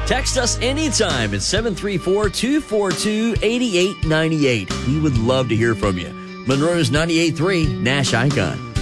Text us anytime at 734-242-8898. We would love to hear from you. Monroe's 98.3 Nash Icon.